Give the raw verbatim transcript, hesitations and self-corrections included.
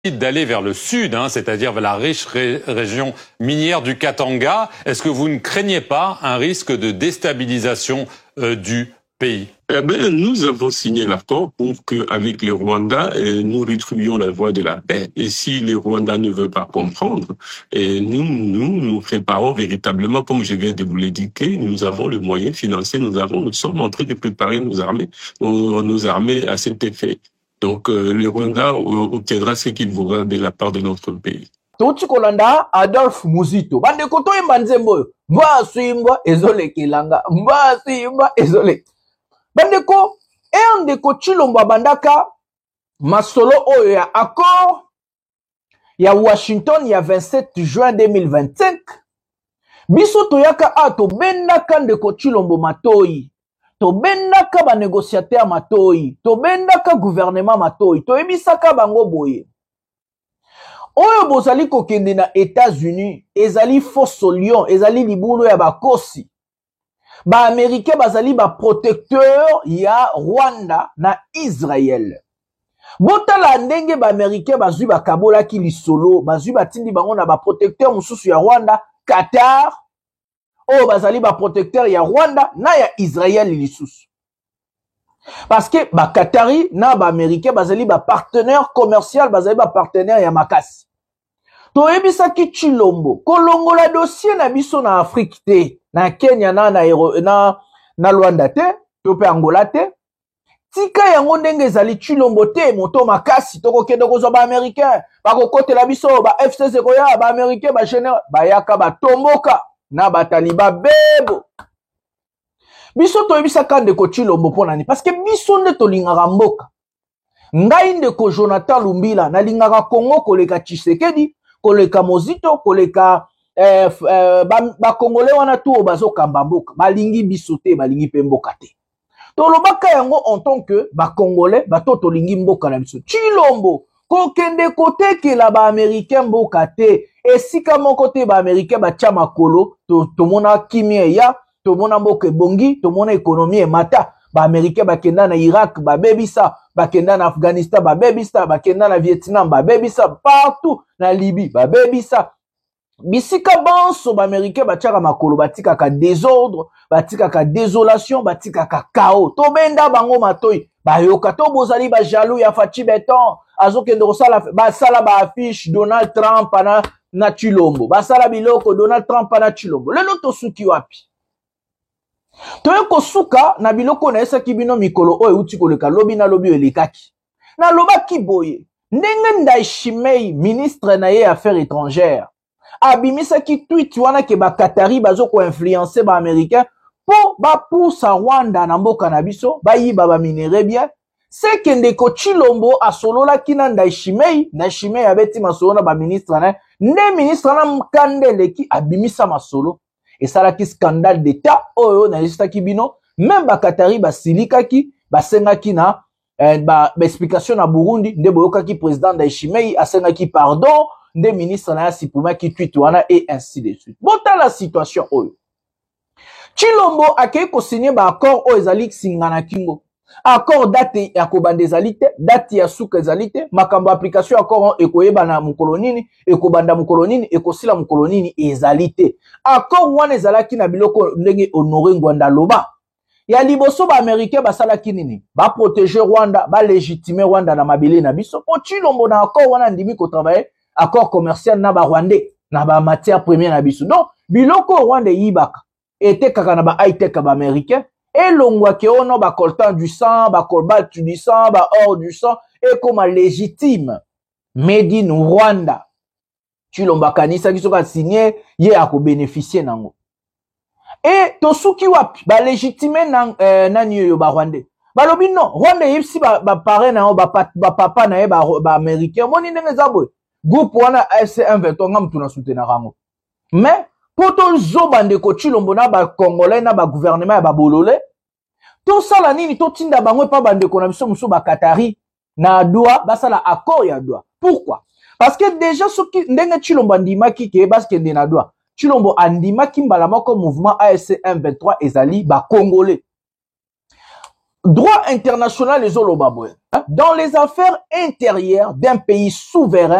d'aller vers le sud, hein, c'est-à-dire vers la riche ré région minière du Katanga. Est-ce que vous ne craignez pas un risque de déstabilisation euh, du pays? Eh bien, nous avons signé l'accord pour qu'avec les Rwandais, eh, nous retrouvions la voie de la paix. Et si les Rwandais ne veulent pas comprendre, eh, nous, nous, nous préparons véritablement, comme je viens de vous l'indiquer, nous avons le moyen financier, nous avons, nous sommes en train de préparer nos armées, nos, nos armées à cet effet. Donc, euh, le Rwanda obtiendra ce qu'il voudra de la part de notre pays. Toti kolanda Adolphe Muzito. Bande koto yemba nzembo. Mba suimba ezole kilanga. Mba suimba ezole. Bande ko ende ko Chilombo bandaka masolo oyo ya accord ya Washington ya vingt-sept juin deux mille vingt-cinq. Biso toyaka ato bendaka ndeko Chilombo matoi. To bendaka ba négociateur matoi, to bendaka gouvernement matoi, to ebisaka bango boye. Oyo bozali kokende na États-Unis, ezali fausse lion, ezali libulu ya bakosi. Ba Américain bazali ba protecteur ya Rwanda na Israël. Botala ndenge ba Américain bazui ba kabola ki lisolo, bazui batindi bango na ba protecteur mususu ya Rwanda, Qatar. Oh, bazali ba protecteur ya Rwanda na ya Israël lisusu. Parce que ba Qatari na ba Américain bazali ba partenaire commercial, bazali ba partenaire ya makasi. To ebisa ki Chilombo, kolongo la dossier na biso na Afrique te, na Kenya na na na, na Rwanda te, to pe Angola te. Tika yango ndenge ezali Chilombo te, moto makasi toko kende kozwa ba Américain, ba kokote la biso ba F C C koya ba Américain ba général, ba yaka ba tomboka. Na bataliba bebo biso to ebisa kande ko Chilombo ponani parce que biso nde to lingaka mboka ngai nde ko Jonathan Lumbila na lingaka Congo koleka Tshisekedi koleka Mozito koleka eh, eh, ba, ba Congolais wana tu bazo kamba mboka balingi biso te balingi pe mboka te to lobaka yango en tant que ba Congolais bato to lingi mboka na biso Chilombo kokende kote la ba Américain mboka te esika moko te ba Américain ba tia makolo to to mona kimia ya to mona mboka bongi to mona économie mata ba Américain ba kenda na Irak ba bebisa ba kenda na Afghanistan ba bebisa ba kenda na Vietnam ba bebisa partout na Libye ba bebisa bisika banso ba Américain ba tia makolo batika ka désordre batika ka désolation batika ka chaos to benda bango matoi ba yoka to bozali ba jaloux ya Fachi Beton azokende kosala basala ba affiche Donald Trump na na Chilombo basala biloko Donald Trump na Chilombo lelo to suki wapi to yeko suka na biloko na esa kibino mikolo oyo uti koleka lobi na lobi elekaki na loba kiboye ndenge Ndayishimiye ministre na ye affaires étrangères abimisa ki tweet wana ke ba Qatari bazoko influencer ba américain po ba poussa Rwanda na mboka na biso ba yiba ba minere bien c'est que ndeko Chilombo asolola kina Ndayishimiye Ndayishimiye abeti masolo na ba ministre na ne ministre na mkandele ki abimisa masolo et ça la ki scandale d'état oyo na lista ki bino même ba Qatari ba silika ki ba senga ki na eh, ba, ba explication na Burundi nde boyoka ki président Ndayishimiye asenga ki pardon nde ministre na sipuma ki tweet wana et ainsi de suite bota la situation oyo Chilombo akei ko signer ba accord o ezali singana kingo accord date ya kobanda ezali te date ya suka ezali te makambo application accord ekoyeba na mukolonini ekobanda mukolonini ekosila mukolonini ezali te accord wana ezalaki na biloko ndenge Honoré Ngwanda loba ya liboso ba américain basalaki nini ba protéger Rwanda ba légitimer Rwanda na mabele na biso po Chilombo na accord wana ndimi ko travailler accord commercial na ba Rwandais na ba matière première na biso donc biloko Rwanda yibaka était kaka na ba high tech ba américain et longwa ke ono ba coltan du sang ba cobalt du sang ba or du sang et comme légitime made in Rwanda Chilombo kanisa kiso ka signé ye ako bénéficier nango et tosuki wapi ba légitimer na euh, nani yo ba Rwandais balobi non Rwanda yipsi ba ba parent na ba, ba papa na ye ba, ba américain moni ndenge zabwe groupe wana F C M vingt-trois ngam tuna soutenir rango mais poto zoba ndeko Chilombo na ba Congolais na ba gouvernement ya ba bolole to sala nini to tinda bango pa bandeko na biso muso ba Qatari na doa basala accord ya doa pourquoi parce que déjà soki ndenge Chilombo ndimaki ke baskende na doa Chilombo andimaki mbala moko mouvement A F C M vingt-trois ezali ba Congolais droit international ezoloba boye. Dans les affaires intérieures d'un pays souverain,